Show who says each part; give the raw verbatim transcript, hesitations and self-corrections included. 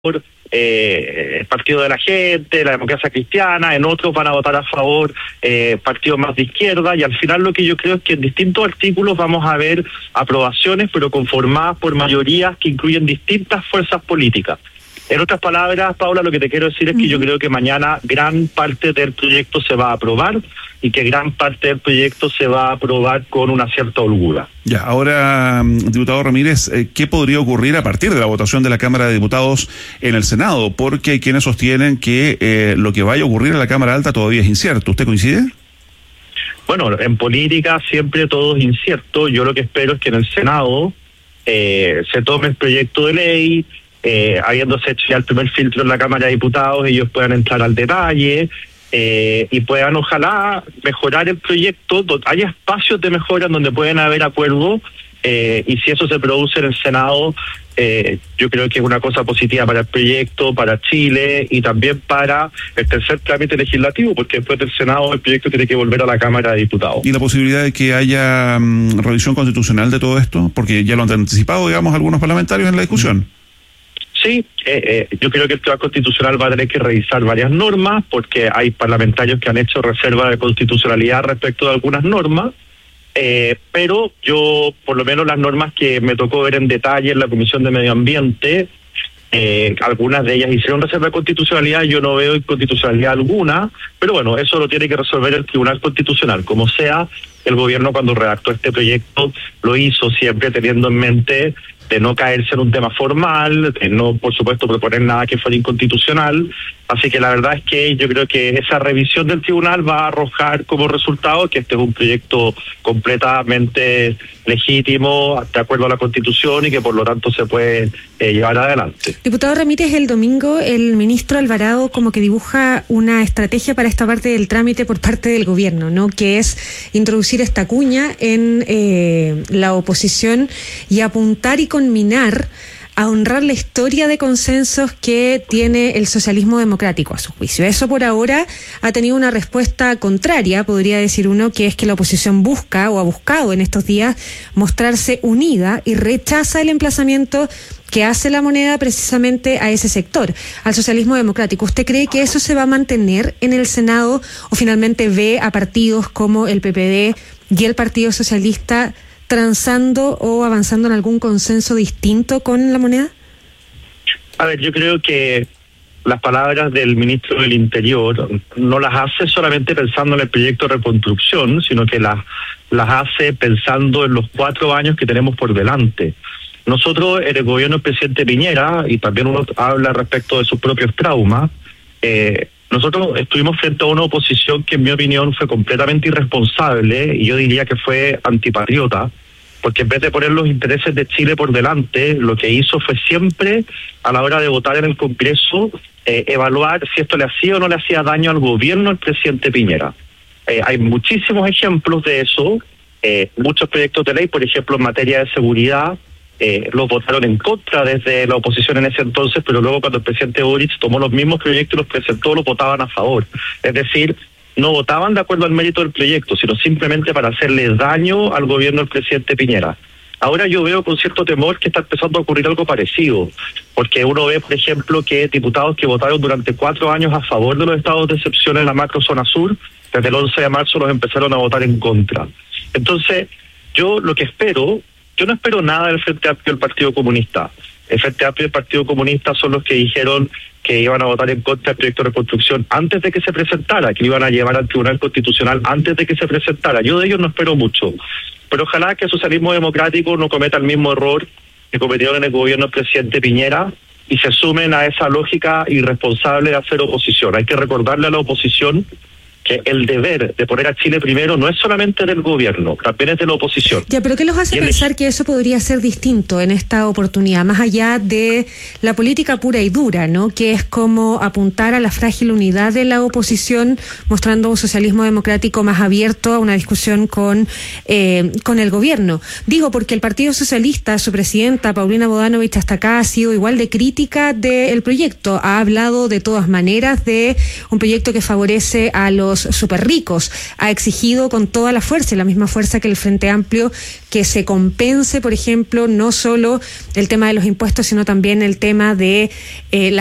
Speaker 1: por eh, el Partido de la Gente, la Democracia Cristiana, en otros van a votar a favor eh, partidos más de izquierda, y al final lo que yo creo es que en distintos artículos vamos a ver aprobaciones, pero conformadas por mayorías que incluyen distintas fuerzas políticas. En otras palabras, Paula, lo que te quiero decir es que yo creo que mañana gran parte del proyecto se va a aprobar y que gran parte del proyecto se va a aprobar con una cierta holgura.
Speaker 2: Ya, ahora, diputado Ramírez, ¿qué podría ocurrir a partir de la votación de la Cámara de Diputados en el Senado? Porque hay quienes sostienen que eh, lo que vaya a ocurrir en la Cámara Alta todavía es incierto. ¿Usted coincide?
Speaker 1: Bueno, en política siempre todo es incierto. Yo lo que espero es que en el Senado eh, se tome el proyecto de ley, Eh, habiéndose hecho ya el primer filtro en la Cámara de Diputados, ellos puedan entrar al detalle eh, y puedan ojalá mejorar el proyecto. Hay espacios de mejora en donde pueden haber acuerdos eh, y si eso se produce en el Senado, eh, yo creo que es una cosa positiva para el proyecto, para Chile y también para el tercer trámite legislativo, porque después del Senado el proyecto tiene que volver a la Cámara de Diputados.
Speaker 2: ¿Y la posibilidad de que haya um, revisión constitucional de todo esto? Porque ya lo han anticipado, digamos, algunos parlamentarios en la discusión.
Speaker 1: Sí, eh, eh, yo creo que el Tribunal Constitucional va a tener que revisar varias normas porque hay parlamentarios que han hecho reserva de constitucionalidad respecto de algunas normas, eh, pero yo, por lo menos las normas que me tocó ver en detalle en la Comisión de Medio Ambiente, eh, algunas de ellas hicieron reserva de constitucionalidad, yo no veo inconstitucionalidad alguna, pero bueno, eso lo tiene que resolver el Tribunal Constitucional. Como sea, el gobierno cuando redactó este proyecto lo hizo siempre teniendo en mente de no caerse en un tema formal, de no, por supuesto, proponer nada que fuera inconstitucional. Así que la verdad es que yo creo que esa revisión del tribunal va a arrojar como resultado que este es un proyecto completamente legítimo, de acuerdo a la Constitución, y que por lo tanto se puede eh, llevar adelante.
Speaker 3: Diputado Ramírez, el domingo el ministro Alvarado como que dibuja una estrategia para esta parte del trámite por parte del gobierno, ¿no? Que es introducir esta cuña en eh, la oposición y apuntar y conminar a honrar la historia de consensos que tiene el socialismo democrático, a su juicio. Eso por ahora ha tenido una respuesta contraria, podría decir uno, que es que la oposición busca o ha buscado en estos días mostrarse unida y rechaza el emplazamiento que hace La Moneda precisamente a ese sector, al socialismo democrático. ¿Usted cree que eso se va a mantener en el Senado o finalmente ve a partidos como el P P D y el Partido Socialista transando o avanzando en algún consenso distinto con La Moneda?
Speaker 1: A ver, yo creo que las palabras del ministro del Interior no las hace solamente pensando en el proyecto de reconstrucción, sino que las, las hace pensando en los cuatro años que tenemos por delante. Nosotros, en el gobierno del presidente Piñera, y también uno habla respecto de sus propios traumas, eh, nosotros estuvimos frente a una oposición que en mi opinión fue completamente irresponsable, y yo diría que fue antipatriota, porque en vez de poner los intereses de Chile por delante, lo que hizo fue siempre, a la hora de votar en el Congreso, eh, evaluar si esto le hacía o no le hacía daño al gobierno del presidente Piñera. Eh, hay muchísimos ejemplos de eso, eh, muchos proyectos de ley, por ejemplo, en materia de seguridad, eh, los votaron en contra desde la oposición en ese entonces, pero luego cuando el presidente Boric tomó los mismos proyectos y los presentó, los votaban a favor. Es decir, no votaban de acuerdo al mérito del proyecto, sino simplemente para hacerle daño al gobierno del presidente Piñera. Ahora yo veo con cierto temor que está empezando a ocurrir algo parecido, porque uno ve, por ejemplo, que diputados que votaron durante cuatro años a favor de los estados de excepción en la macrozona sur, desde el once de marzo los empezaron a votar en contra. Entonces, yo lo que espero, yo no espero nada del Frente Amplio del Partido Comunista. El Frente Amplio y el Partido Comunista son los que dijeron que iban a votar en contra del proyecto de reconstrucción antes de que se presentara, que lo iban a llevar al Tribunal Constitucional antes de que se presentara. Yo de ellos no espero mucho, pero ojalá que el socialismo democrático no cometa el mismo error que cometieron en el gobierno del presidente Piñera y se sumen a esa lógica irresponsable de hacer oposición. Hay que recordarle a la oposición que el deber de poner a Chile primero no es solamente del gobierno, también es de la oposición.
Speaker 3: Ya, pero ¿qué los hace pensar que eso podría ser distinto en esta oportunidad, más allá de la política pura y dura, ¿no? Que es como apuntar a la frágil unidad de la oposición, mostrando un socialismo democrático más abierto a una discusión con eh, con el gobierno. Digo, porque el Partido Socialista, su presidenta, Paulina Bodanovich, hasta acá ha sido igual de crítica del proyecto. Ha hablado de todas maneras de un proyecto que favorece a los los súper ricos. Ha exigido con toda la fuerza, y la misma fuerza que el Frente Amplio, que se compense, por ejemplo, no solo el tema de los impuestos, sino también el tema de eh, la